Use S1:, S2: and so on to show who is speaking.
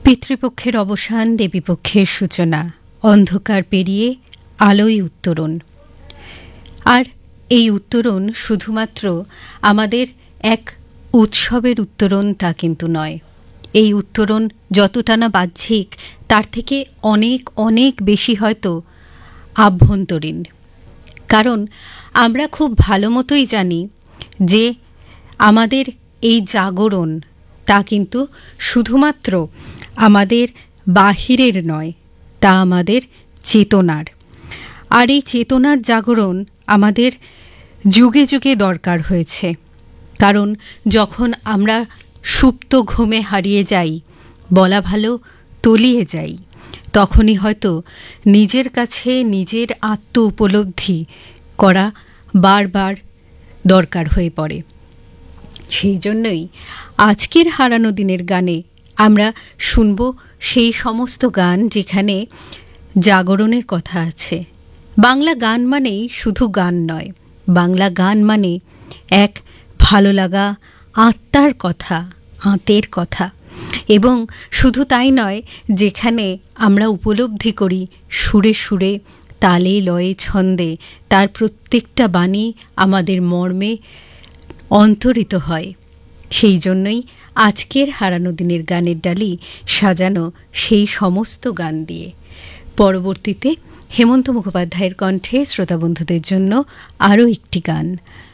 S1: পিতৃপক্ষের অবসান, দেবীপক্ষের সূচনা, অন্ধকার পেরিয়ে আলোয় উত্তরণ। আর এই উত্তরণ শুধুমাত্র আমাদের এক উৎসবের উত্তরণ তা কিন্তু নয়। এই উত্তরণ যতটা না বাহ্যিক, তার থেকে অনেক অনেক বেশি হয়তো আভ্যন্তরীণ। কারণ আমরা খুব ভালো মতোই জানি যে আমাদের এই জাগরণ তা কিন্তু শুধুমাত্র আমাদের বাহিরের নয়, তা আমাদের চেতনার। আর এই চেতনার জাগরণ আমাদের যুগে যুগে দরকার হয়েছে। কারণ যখন আমরা সুপ্ত ঘুমে হারিয়ে যাই, বলা ভালো তলিয়ে যাই, তখনই হয়তো নিজের কাছে নিজের আত্ম উপলব্ধি করা বারবার দরকার হয়ে পড়ে। সেই জন্যই আজকের হারানো দিনের গানে আমরা শুনব সেই সমস্ত গান যেখানে জাগরণের কথা আছে। বাংলা গান মানেই শুধু গান নয়, বাংলা গান মানে এক ভালো লাগা, আত্মার কথা, আঁতের কথা। এবং শুধু তাই নয়, যেখানে আমরা উপলব্ধি করি সুরে সুরে, তালে লয়ে ছন্দে তার প্রত্যেকটা বাণী আমাদের মর্মে অন্তরিত হয়। সেই জন্যই আজকের হারানো দিনের গানের ডালি সাজানো সেই সমস্ত গান দিয়ে। পরবর্তীতে হেমন্ত মুখোপাধ্যায়ের কণ্ঠে শ্রোতা বন্ধুদের জন্য আরও একটি গান।